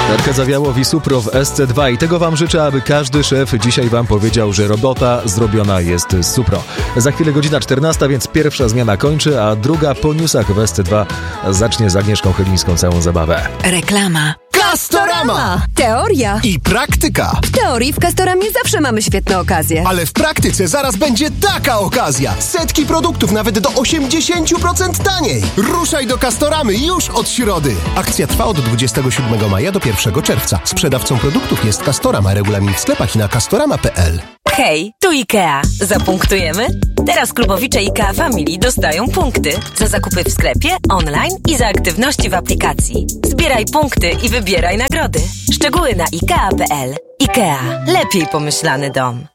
Narka Zawiałow i Suprow SC2 i tego wam życzę, aby każdy szef dzisiaj wam powiedział, że robota zrobiona jest z Supro. Za chwilę godzina 14, więc pierwsza zmiana kończy, a druga po newsach w SC2 zacznie z Agnieszką Chylińską całą zabawę. Reklama. Castorama! Teoria I praktyka. W teorii w Castoramie zawsze mamy świetne okazje. Ale w praktyce zaraz będzie taka okazja. Setki produktów nawet do 80% taniej. Ruszaj do Castoramy już od środy. Akcja trwa od 27 maja do 1 czerwca. Sprzedawcą produktów jest Castorama. Regulamin w sklepach i na castorama.pl. Hej, tu IKEA. Zapunktujemy? Teraz klubowicze IKEA Family dostają punkty za zakupy w sklepie, online i za aktywności w aplikacji. Zbieraj punkty i wybieraj nagrody. Szczegóły na IKEA.pl. IKEA. Lepiej pomyślany dom.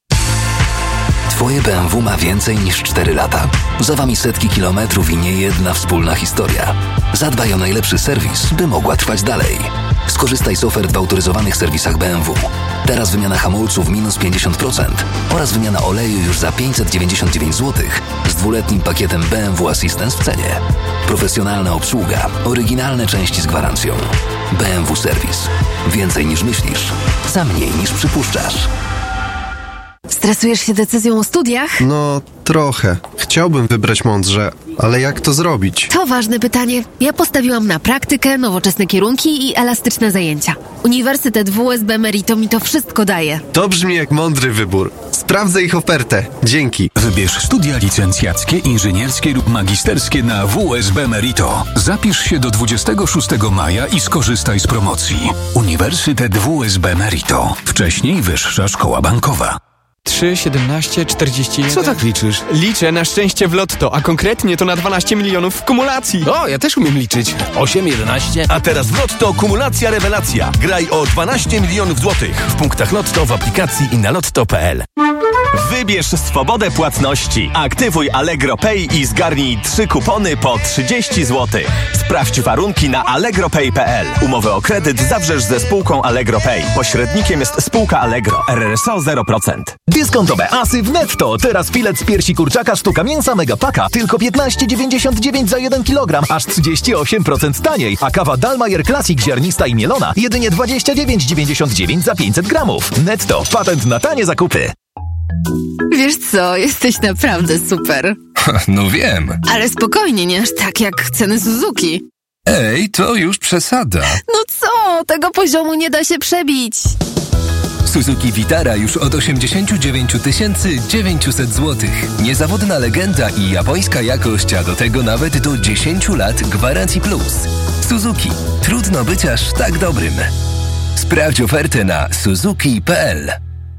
Twoje BMW ma więcej niż 4 lata. Za wami setki kilometrów i niejedna wspólna historia. Zadbaj o najlepszy serwis, by mogła trwać dalej. Skorzystaj z ofert w autoryzowanych serwisach BMW. Teraz wymiana hamulców minus 50% oraz wymiana oleju już za 599 zł z 2-letnim pakietem BMW Assistance w cenie. Profesjonalna obsługa, oryginalne części z gwarancją. BMW Serwis. Więcej niż myślisz, za mniej niż przypuszczasz. Stresujesz się decyzją o studiach? No, trochę. Chciałbym wybrać mądrze, ale jak to zrobić? To ważne pytanie. Ja postawiłam na praktykę, nowoczesne kierunki i elastyczne zajęcia. Uniwersytet WSB Merito mi to wszystko daje. To brzmi jak mądry wybór. Sprawdzę ich ofertę. Dzięki. Wybierz studia licencjackie, inżynierskie lub magisterskie na WSB Merito. Zapisz się do 26 maja i skorzystaj z promocji. Uniwersytet WSB Merito. Wcześniej Wyższa Szkoła Bankowa. 3, 17, 41... Co tak liczysz? Liczę na szczęście w lotto, a konkretnie to na 12 milionów w kumulacji. O, ja też umiem liczyć. 8, 11... A teraz w Lotto kumulacja rewelacja. Graj o 12 milionów złotych. W punktach Lotto, w aplikacji i na lotto.pl. Wybierz swobodę płatności. Aktywuj Allegro Pay i zgarnij 3 kupony po 30 zł. Sprawdź warunki na allegropay.pl. Umowę o kredyt zawrzesz ze spółką Allegro Pay. Pośrednikiem jest spółka Allegro. RRSO 0%. Dyskontowe asy w Netto. Teraz filet z piersi kurczaka, sztuka mięsa Megapaka. Tylko 15,99 za 1 kg. Aż 38% taniej. A kawa Dalmayer Classic ziarnista i mielona. Jedynie 29,99 za 500 gramów. Netto. Patent na tanie zakupy. Wiesz co, jesteś naprawdę super. No wiem. Ale spokojnie, nie aż tak jak ceny Suzuki. Ej, to już przesada. No co, tego poziomu nie da się przebić. Suzuki Vitara już od 89 900 zł. Niezawodna legenda i japońska jakość, a do tego nawet do 10 lat gwarancji plus. Suzuki. Trudno być aż tak dobrym. Sprawdź ofertę na suzuki.pl.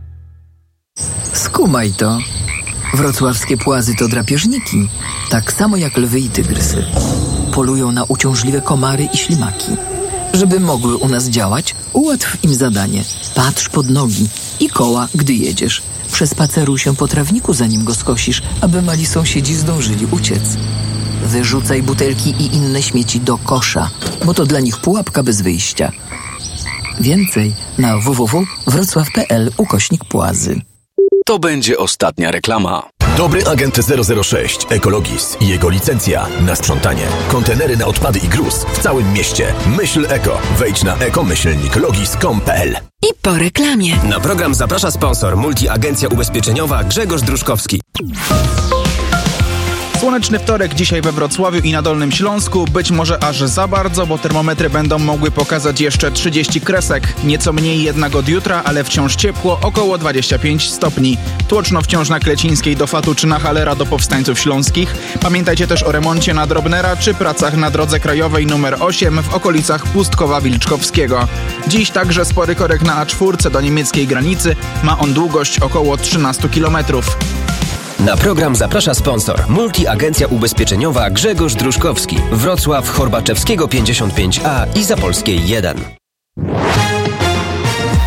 Skumaj to. Wrocławskie płazy to drapieżniki, tak samo jak lwy i tygrysy. Polują na uciążliwe komary i ślimaki. Żeby mogły u nas działać, ułatw im zadanie. Patrz pod nogi i koła, gdy jedziesz. Przespaceruj się po trawniku, zanim go skosisz, aby mali sąsiedzi zdążyli uciec. Wyrzucaj butelki i inne śmieci do kosza, bo to dla nich pułapka bez wyjścia. Więcej na www.wrocław.pl/płazy. To będzie ostatnia reklama. Dobry agent 006 Ekologis i jego licencja na sprzątanie. Kontenery na odpady i gruz w całym mieście. Myśl eko. Wejdź na eko-logis.pl. I po reklamie. Na program zaprasza sponsor Multiagencja Ubezpieczeniowa Grzegorz Druszkowski. Słoneczny wtorek dzisiaj we Wrocławiu i na Dolnym Śląsku. Być może aż za bardzo, bo termometry będą mogły pokazać jeszcze 30 kresek. Nieco mniej jednak od jutra, ale wciąż ciepło, około 25 stopni. Tłoczno wciąż na Klecińskiej do Fatu czy na Halera do Powstańców Śląskich. Pamiętajcie też o remoncie na Drobnera czy pracach na drodze krajowej nr 8 w okolicach Pustkowa Wilczkowskiego. Dziś także spory korek na A4 do niemieckiej granicy. Ma on długość około 13 km. Na program zaprasza sponsor Multiagencja Ubezpieczeniowa Grzegorz Druszkowski. Wrocław, Horbaczewskiego 55A i Zapolskiej 1.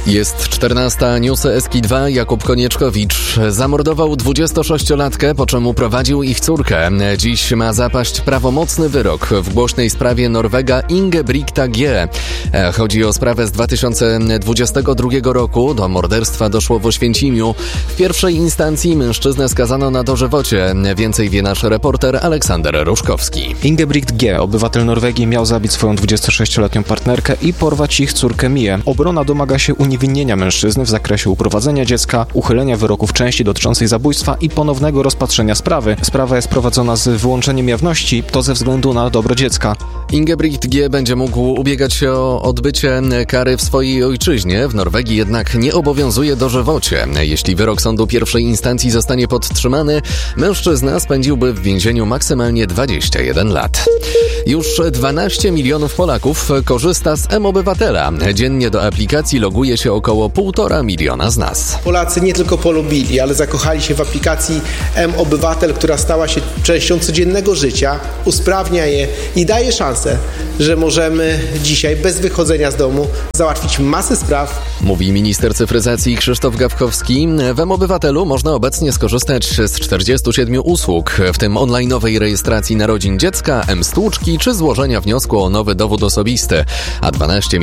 Jest 14. Newsy Eski2. Jakub Konieczkowicz zamordował 26-latkę, po czym uprowadził ich córkę. Dziś ma zapaść prawomocny wyrok w głośnej sprawie Norwega Ingebrigta G. Chodzi o sprawę z 2022 roku. Do morderstwa doszło w Oświęcimiu. W pierwszej instancji mężczyznę skazano na dożywocie. Więcej wie nasz reporter Aleksander Ruszkowski. Ingebrigt G., obywatel Norwegii, miał zabić swoją 26-letnią partnerkę i porwać ich córkę Mię. Obrona domaga się uniewinnienia mężczyzny w zakresie uprowadzenia dziecka, uchylenia wyroku w części dotyczącej zabójstwa i ponownego rozpatrzenia sprawy. Sprawa jest prowadzona z wyłączeniem jawności, to ze względu na dobro dziecka. Ingebrigt G. będzie mógł ubiegać się o odbycie kary w swojej ojczyźnie. W Norwegii jednak nie obowiązuje dożywocie. Jeśli wyrok sądu pierwszej instancji zostanie podtrzymany, mężczyzna spędziłby w więzieniu maksymalnie 21 lat. Już 12 milionów Polaków korzysta z mObywatela. Dziennie do aplikacji loguje się około 1,5 miliona z nas. Polacy nie tylko polubili, ale zakochali się w aplikacji mObywatel, która stała się częścią codziennego życia, usprawnia je i daje szansę, że możemy dzisiaj bez wychodzenia z domu załatwić masę spraw. Mówi minister cyfryzacji Krzysztof Gawkowski. W mObywatelu można obecnie skorzystać z 47 usług, w tym online'owej rejestracji narodzin dziecka, mStłuczki czy złożenia wniosku o nowy dowód osobisty. A 12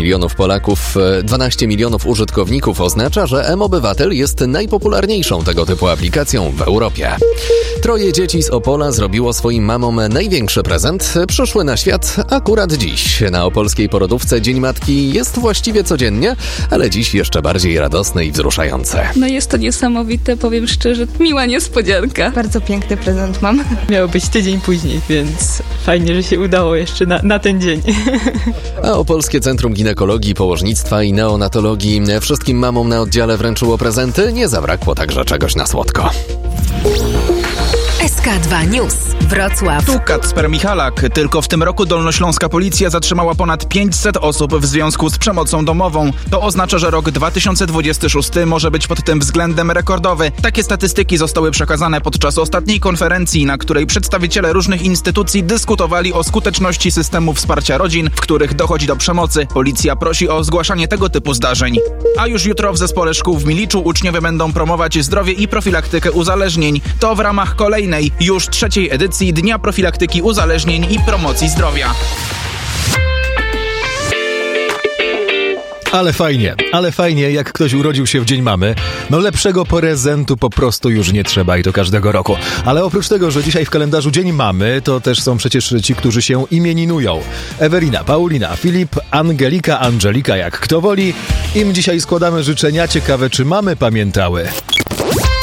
milionów użytkowników oznacza, że mObywatel jest najpopularniejszą tego typu aplikacją w Europie. 3 dzieci z Opola zrobiło swoim mamom największy prezent. Przyszły na świat akurat dziś. Na opolskiej porodówce Dzień Matki jest właściwie codziennie, ale dziś jeszcze bardziej radosne i wzruszające. No jest to niesamowite, powiem szczerze, miła niespodzianka. Bardzo piękny prezent mam. Miało być tydzień później, więc fajnie, że się udało jeszcze na ten dzień. A Opolskie Centrum Ginekologii, Położnictwa i Neonatologii wszystkim mamom na oddziale wręczyło prezenty. Nie zabrakło także czegoś na słodko. SK2 News. Wrocław. Tu Kacper Michalak. Tylko w tym roku dolnośląska policja zatrzymała ponad 500 osób w związku z przemocą domową. To oznacza, że rok 2026 może być pod tym względem rekordowy. Takie statystyki zostały przekazane podczas ostatniej konferencji, na której przedstawiciele różnych instytucji dyskutowali o skuteczności systemu wsparcia rodzin, w których dochodzi do przemocy. Policja prosi o zgłaszanie tego typu zdarzeń. A już jutro w zespole szkół w Miliczu uczniowie będą promować zdrowie i profilaktykę uzależnień. To w ramach kolejnej, już 3. edycji Dnia Profilaktyki Uzależnień i Promocji Zdrowia. Ale fajnie, jak ktoś urodził się w Dzień Mamy. No lepszego prezentu po prostu już nie trzeba i to każdego roku. Ale oprócz tego, że dzisiaj w kalendarzu Dzień Mamy, to też są przecież ci, którzy się imieninują. Ewelina, Paulina, Filip, Angelika, jak kto woli. Im dzisiaj składamy życzenia. Ciekawe, czy mamy pamiętały.